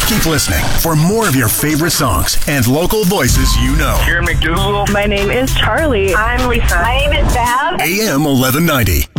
Keep listening for more of your favorite songs and local voices you know. Karen McDougal. My name is Charlie. I'm Lisa. My name is Val. AM 1190.